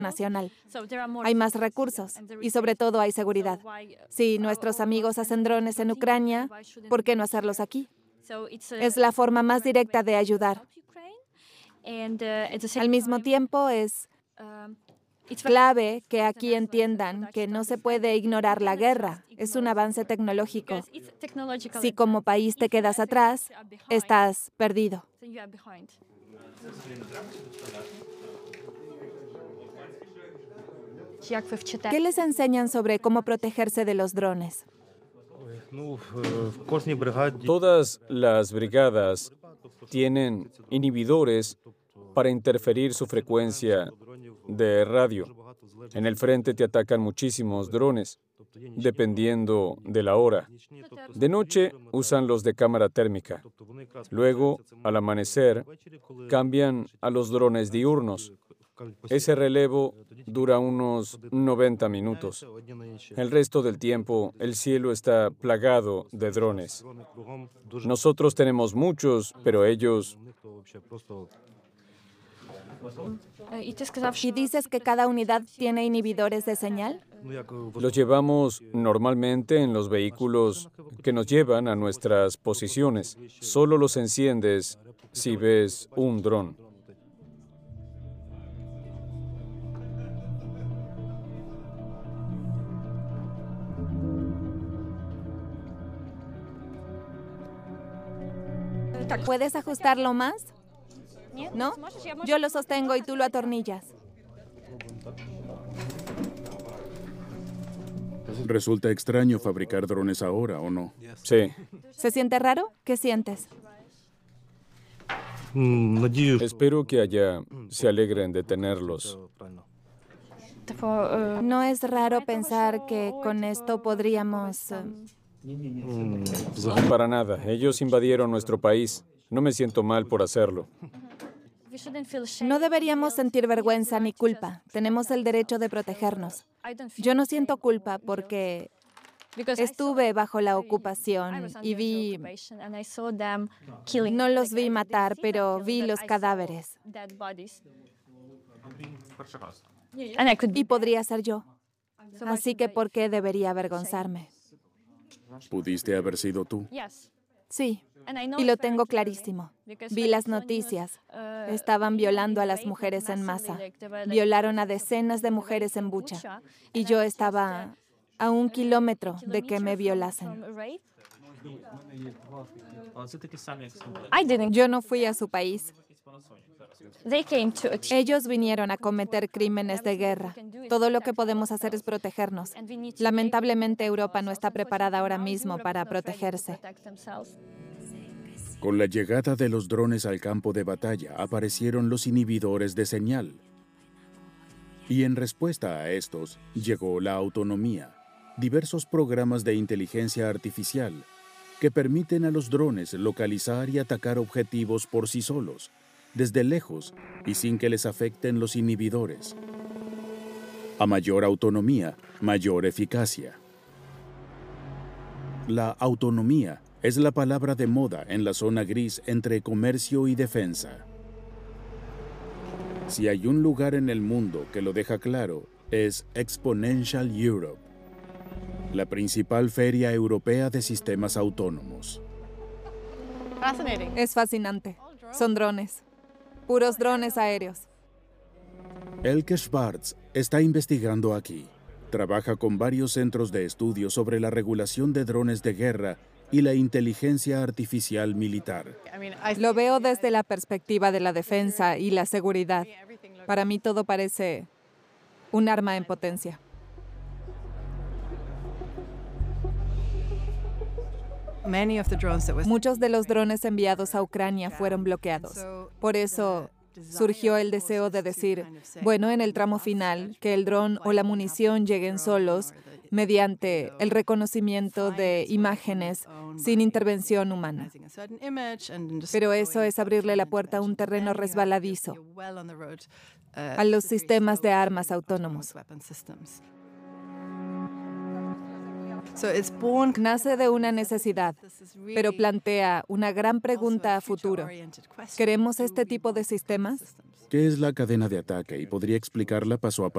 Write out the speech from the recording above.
nacional. Hay más recursos y sobre todo hay seguridad. Si nuestros amigos hacen drones en Ucrania, ¿por qué no hacerlos aquí? Es la forma más directa de ayudar. Al mismo tiempo, es clave que aquí entiendan que no se puede ignorar la guerra. Es un avance tecnológico. Si como país te quedas atrás, estás perdido. ¿Qué les enseñan sobre cómo protegerse de los drones? Todas las brigadas tienen inhibidores para interferir su frecuencia de radio. En el frente te atacan muchísimos drones, dependiendo de la hora. De noche usan los de cámara térmica. Luego, al amanecer, cambian a los drones diurnos. Ese relevo dura unos 90 minutos. El resto del tiempo, el cielo está plagado de drones. Nosotros tenemos muchos, pero ellos... ¿Y dices que cada unidad tiene inhibidores de señal? Los llevamos normalmente en los vehículos que nos llevan a nuestras posiciones. Solo los enciendes si ves un dron. ¿Puedes ajustarlo más? ¿No? Yo lo sostengo y tú lo atornillas. Resulta extraño fabricar drones ahora, ¿o no? Sí. ¿Se siente raro? ¿Qué sientes? Espero que allá se alegren de tenerlos. ¿No es raro pensar que con esto podríamos... Para nada. Ellos invadieron nuestro país. No me siento mal por hacerlo. No deberíamos sentir vergüenza ni culpa. Tenemos el derecho de protegernos. Yo no siento culpa porque estuve bajo la ocupación y vi... No los vi matar, pero vi los cadáveres. Y podría ser yo. Así que, ¿por qué debería avergonzarme? ¿Pudiste haber sido tú? Sí, y lo tengo clarísimo. Vi las noticias. Estaban violando a las mujeres en masa. Violaron a decenas de mujeres en Bucha. Y yo estaba a 1 kilómetro de que me violasen. Yo no fui a su país. Ellos vinieron a cometer crímenes de guerra. Todo lo que podemos hacer es protegernos. Lamentablemente, Europa no está preparada ahora mismo para protegerse. Con la llegada de los drones al campo de batalla, aparecieron los inhibidores de señal. Y en respuesta a estos, llegó la autonomía, diversos programas de inteligencia artificial que permiten a los drones localizar y atacar objetivos por sí solos, desde lejos y sin que les afecten los inhibidores. A mayor autonomía, mayor eficacia. La autonomía es la palabra de moda en la zona gris entre comercio y defensa. Si hay un lugar en el mundo que lo deja claro, es Exponential Europe, la principal feria europea de sistemas autónomos. Es fascinante. Son drones. Puros drones aéreos. Elke Schwartz está investigando aquí. Trabaja con varios centros de estudio sobre la regulación de drones de guerra y la inteligencia artificial militar. Lo veo desde la perspectiva de la defensa y la seguridad. Para mí todo parece un arma en potencia. Muchos de los drones enviados a Ucrania fueron bloqueados. Por eso surgió el deseo de decir, bueno, en el tramo final, que el dron o la munición lleguen solos mediante el reconocimiento de imágenes sin intervención humana. Pero eso es abrirle la puerta a un terreno resbaladizo a los sistemas de armas autónomos. Nace de una necesidad, pero plantea una gran pregunta a futuro. ¿Queremos este tipo de sistemas? ¿Qué es la cadena de ataque y podría explicarla paso a paso?